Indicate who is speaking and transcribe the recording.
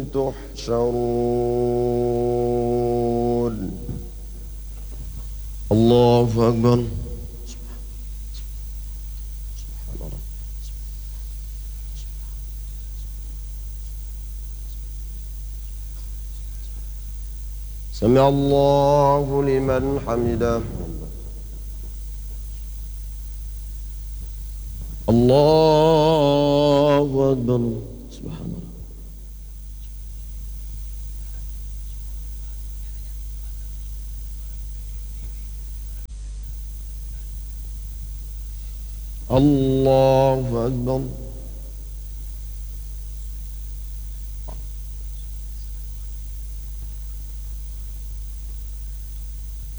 Speaker 1: تحشرون الله أكبر. سمع الله لمن حمده. الله أكبر. سبحان الله. الله أكبر.